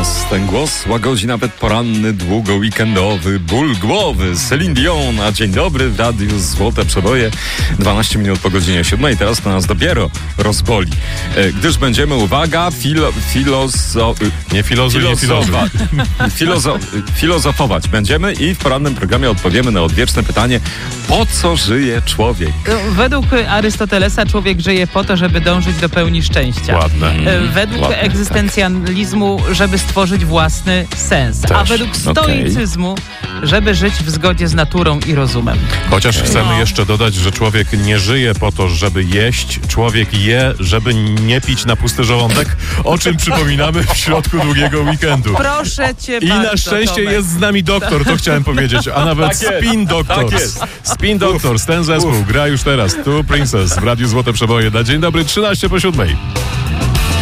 Ten głos łagodzi nawet poranny, długo weekendowy ból głowy. Celine Dion, a dzień dobry w radiu Złote Przeboje. 12 minut po godzinie 7. Teraz to nas dopiero rozboli. Gdyż będziemy, uwaga, filozofować będziemy i w porannym programie odpowiemy na odwieczne pytanie: po co żyje człowiek? Według Arystotelesa człowiek żyje po to, żeby dążyć do pełni szczęścia. Ładne. Według Ładne, egzystencjalizmu, żeby stworzyć własny sens. Też. A według stoicyzmu, żeby żyć w zgodzie z naturą i rozumem. Chociaż chcemy jeszcze dodać, że człowiek nie żyje po to, żeby jeść. Człowiek je, żeby nie pić na pusty żołądek, o czym przypominamy w środku długiego weekendu. Proszę cię I bardzo, na szczęście Tomek. jest z nami doktor, to chciałem powiedzieć, a nawet Spin Doctors. Spin Doctors, ten zespół gra już teraz. Tu Princess w Radiu Złote Przeboje. Na dzień dobry, 13 po 7.